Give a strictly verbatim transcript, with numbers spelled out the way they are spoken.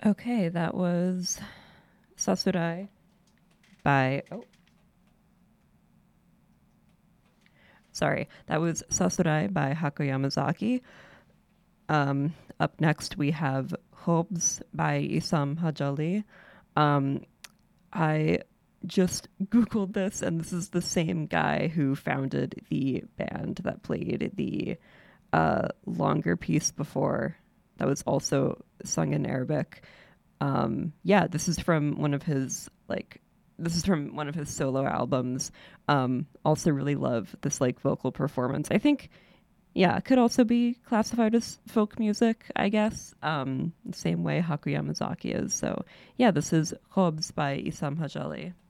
Okay, that was Sasurai by oh sorry, that was Sasurai by Hako Yamazaki. Um, up next we have Hobbs by Isam Hajali. Um, I just Googled this, and this is the same guy who founded the band that played the uh, longer piece before that was also sung in Arabic. Um, yeah, this is from one of his like this is from one of his solo albums. Um, also really love this like vocal performance. I think yeah, it could also be classified as folk music, I guess. Um, the same way Haku Yamazaki is. So yeah, this is Hobbs by Isam Hajali.